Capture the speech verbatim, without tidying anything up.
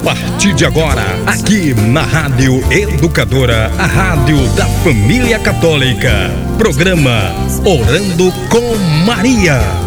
partir de agora, aqui na Rádio Educadora, a rádio da família católica. Programa Orando com Maria.